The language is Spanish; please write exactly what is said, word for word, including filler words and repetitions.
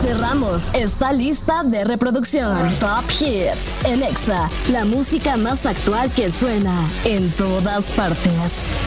Cerramos esta lista de reproducción. Top Hits en Exa, la música más actual que suena en todas partes.